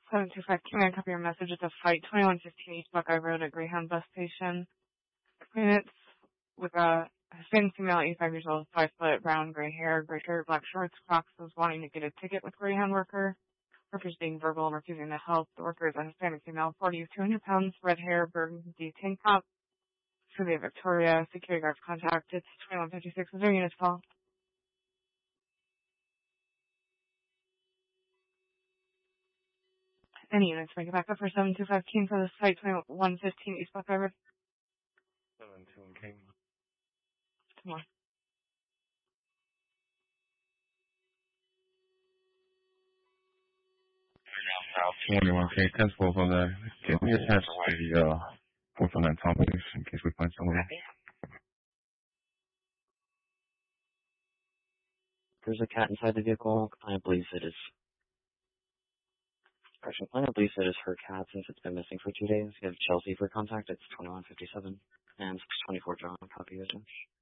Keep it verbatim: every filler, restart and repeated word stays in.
seven two five, can I copy your message? It's a fight, twenty-one fifteen East Buckeye Road at Greyhound Bus Station. It's with a Hispanic female, eighty-five years old, five foot, brown, gray hair, gray shirt, black shorts, Crocs, was wanting to get a ticket with Greyhound worker. Worker's being verbal and refusing to help. The worker is a Hispanic female, forty, two hundred pounds, red hair, burgundy tank top. City of Victoria, security guards contact. It's twenty-one fifty-six. Is there units call? Any units, make it back up for seven two five King for the site, twenty-one fifteen East Buckeye Road. seven two King. Come on. twenty-one K, ten twelve on that. Can we attach the uh, fourth on that Tom, please, in case we find someone? There's a cat inside the vehicle. I believe it is. Correction, I believe it is her cat since it's been missing for two days. You have Chelsea for contact. It's twenty-one fifty-seven and six twenty-four John. Copy, Usage.